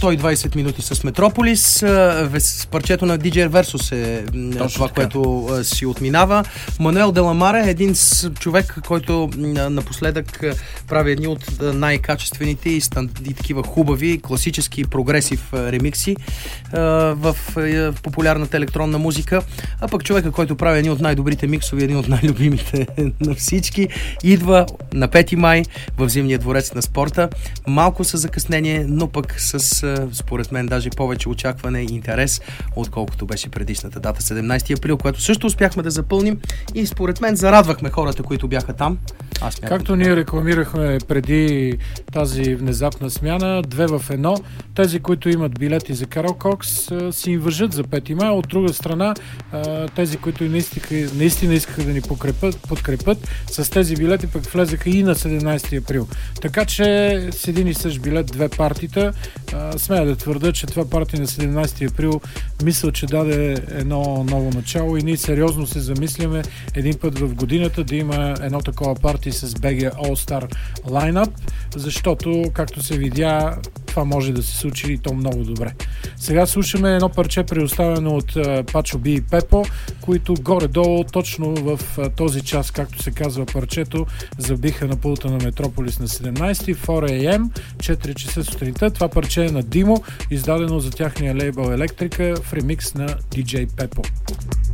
120 минути с Метрополис. Парчето на DJ Versus е това, което си отминава. Мануел Деламаре е един човек, който напоследък прави едни от най-качествените и такива хубави, класически прогресив ремикси в популярната електронна музика. А пък човека, който прави едни от най-добрите миксови, един от най-любимите на всички, идва на 5 май в Зимния дворец на спорта. Малко с закъснение, но пък с, според мен, даже повече очакване и интерес, отколкото беше предишната дата, 17 април, което също успяхме да запълним и според мен зарадвахме хората, които бяха там. Както ние рекламирахме преди тази внезапна смяна, 2 в 1, тези, които имат билети за Карл Кокс, си им въжат за 5 май. От друга страна, тези, които наистина искаха да ни подкрепят, с тези билети пък влезаха и на 17 април. Така че с един и същ билет 2 партита. Смея да твърда, че това парти на 17 април мисля, че даде едно ново начало и ние сериозно се замисляме един път в годината да има едно такова парти с BG All-Star Lineup, защото, както се видя, това може да се случи и то много добре. Сега слушаме едно парче, предоставено от Пачо Би и Пепо, които горе-долу точно в този час, както се казва парчето, забиха на пулта на Метрополис на 17, 4 AM, 4 часа сутринта. Това парче е на Димо, издадено за тяхния лейбъл Електрика в ремикс на DJ Пепо.